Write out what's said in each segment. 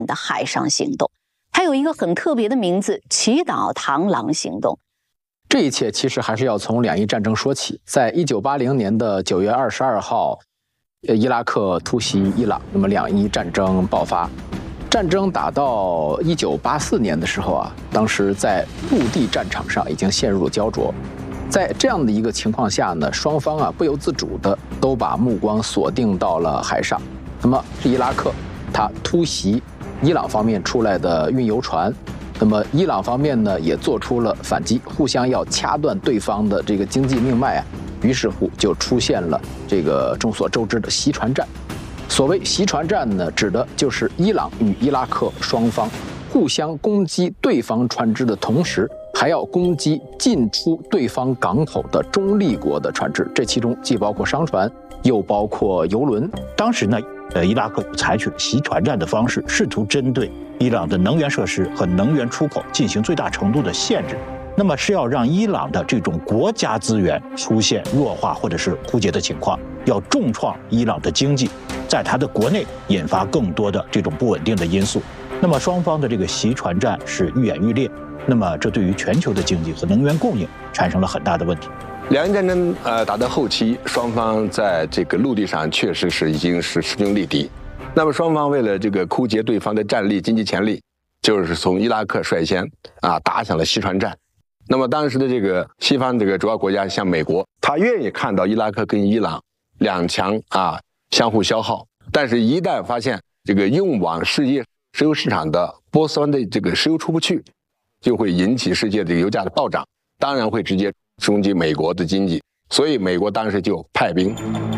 的海上行动。它有一个很特别的名字——祈祷螳螂行动。 这一切其实还是要从两伊战争说起。在1980年的9月22号，伊拉克突袭伊朗，那么两伊战争爆发。战争打到1984年的时候啊，当时在陆地战场上已经陷入了焦灼。在这样的一个情况下呢，双方啊不由自主的都把目光锁定到了海上。那么伊拉克他突袭伊朗方面出来的运油船，那么伊朗方面呢也做出了反击，互相要掐断对方的这个经济命脉啊。于是乎就出现了这个众所周知的袭船战。所谓袭船战呢，指的就是伊朗与伊拉克双方互相攻击对方船只的同时，还要攻击进出对方港口的中立国的船只，这其中既包括商船，又包括油轮。 当时呢，伊拉克采取袭船战的方式，试图针对伊朗的能源设施和能源出口进行最大程度的限制。那么是要让伊朗的这种国家资源出现弱化或者是枯竭的情况，要重创伊朗的经济，在它的国内引发更多的这种不稳定的因素。那么双方的这个袭船战是愈演愈烈，那么这对于全球的经济和能源供应产生了很大的问题。 两伊战争打到后期，双方在这个陆地上确实是已经是势均力敌。那么双方为了这个枯竭对方的战力、经济潜力，就是从伊拉克率先打响了袭船战。那么当时的这个西方这个主要国家，像美国，他愿意看到伊拉克跟伊朗两强相互消耗，但是一旦发现这个运往世界石油市场的波斯湾的这个石油出不去，就会引起世界这个油价的暴涨，当然会直接冲击美国的经济，所以美国当时就派兵。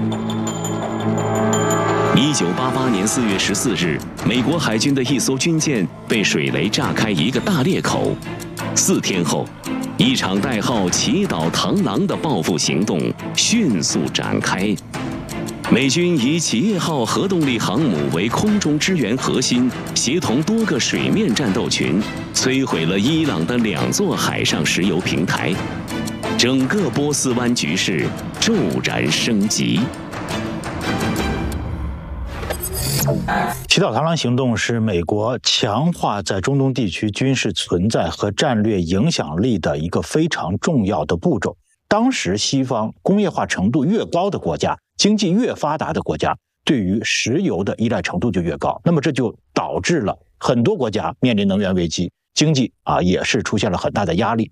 1988年4月14日，美国海军的一艘军舰被水雷炸开一个大裂口。4天后，一场代号“祈祷螳螂”的报复行动迅速展开。美军以企业号核动力航母为空中支援核心，协同多个水面战斗群，摧毁了伊朗的2座海上石油平台，整个波斯湾局势骤然升级。 祈祷螳螂行动是美国强化在中东地区军事存在和战略影响力的一个非常重要的步骤。当时西方工业化程度越高的国家，经济越发达的国家，对于石油的依赖程度就越高。那么这就导致了很多国家面临能源危机，经济也是出现了很大的压力。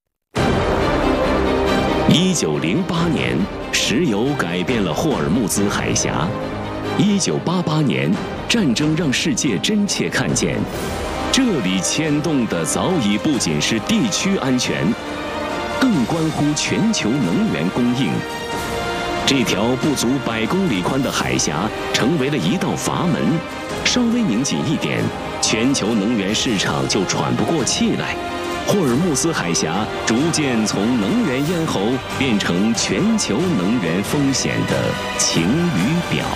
1908年，石油改变了霍尔木兹海峡。1988年，战争让世界真切看见，这里牵动的早已不仅是地区安全，更关乎全球能源供应。这条不足100公里宽的海峡成为了一道阀门，稍微拧紧一点，全球能源市场就喘不过气来。霍尔木兹海峡逐渐从能源咽喉变成全球能源风险的晴雨表。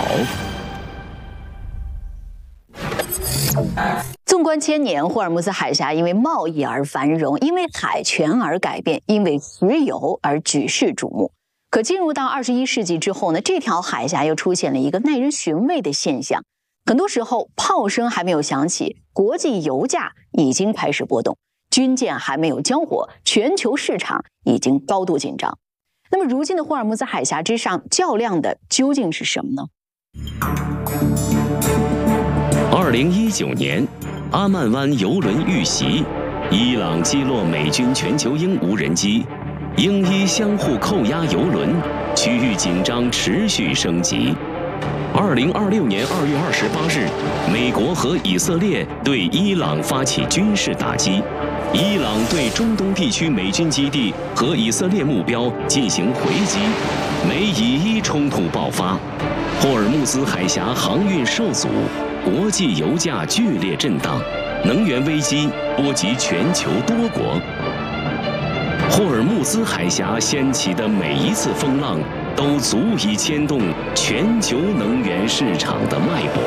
纵观千年，霍尔木兹海峡因为贸易而繁荣，因为海权而改变，因为石油而举世瞩目。可进入到21世纪之后呢，这条海峡又出现了一个耐人寻味的现象。很多时候炮声还没有响起，国际油价已经开始波动，军舰还没有交火，全球市场已经高度紧张。那么如今的霍尔木兹海峡之上较量的究竟是什么呢 ？2019年，阿曼湾油轮遇袭，伊朗击落美军全球鹰无人机，英伊相互扣押油轮，区域紧张持续升级。2026年2月28日，美国和以色列对伊朗发起军事打击，伊朗对中东地区美军基地和以色列目标进行回击，美以伊冲突爆发，霍尔木兹海峡航运受阻，国际油价剧烈震荡，能源危机波及全球多国。霍尔木兹海峡掀起的每一次风浪，都足以牵动全球能源市场的脉搏。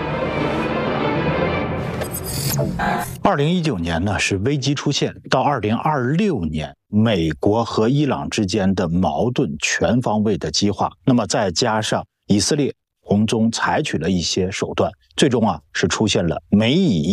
2019年呢是危机出现，到2026年，美国和伊朗之间的矛盾全方位的激化，那么再加上以色列从中采取了一些手段，最终是出现了美以